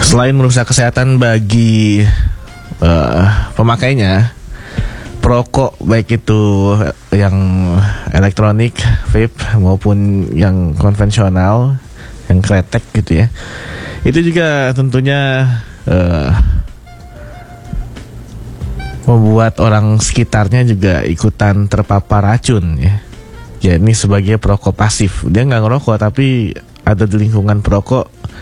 Selain merusak kesehatan bagi pemakainya, perokok baik itu yang elektronik, vape maupun yang konvensional, yang kretek gitu ya, itu juga tentunya membuat orang sekitarnya juga ikutan terpapar racun ya. Ya ini sebagai perokok pasif, dia nggak ngerokok tapi ada di lingkungan perokok.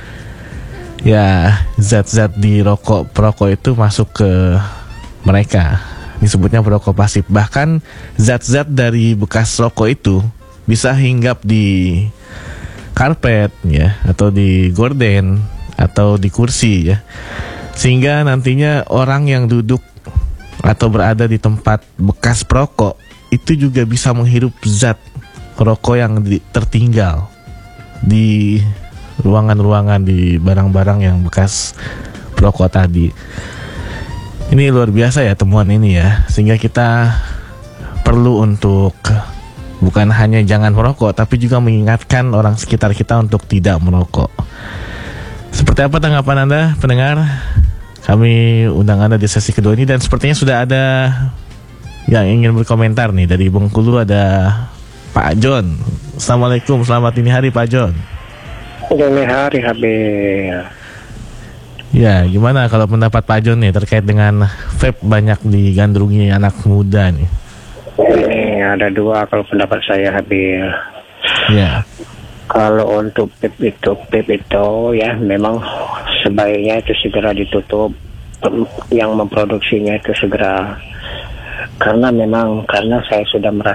Ya zat-zat di rokok perokok itu masuk ke mereka, disebutnya perokok pasif. Bahkan zat-zat dari bekas rokok itu bisa hinggap di karpet ya, atau di gorden, atau di kursi ya, sehingga nantinya orang yang duduk atau berada di tempat bekas perokok itu juga bisa menghirup zat rokok yang tertinggal di ruangan-ruangan, di barang-barang yang bekas perokok tadi. Ini luar biasa ya temuan ini ya, sehingga kita perlu untuk bukan hanya jangan merokok, tapi juga mengingatkan orang sekitar kita untuk tidak merokok. Seperti apa tanggapan Anda pendengar? Kami undang Anda di sesi kedua ini, dan sepertinya sudah ada yang ingin berkomentar nih. Dari Bengkulu ada Pak John. Assalamualaikum, selamat dini hari Pak John. Dini hari Habib. Ya, gimana kalau pendapat Pak John nih terkait dengan vape banyak digandrungi anak muda nih? Ini ada dua kalau pendapat saya Habib. Ya. Kalau untuk vape itu ya memang sebaiknya itu segera ditutup, yang memproduksinya itu segera, karena saya sudah merasa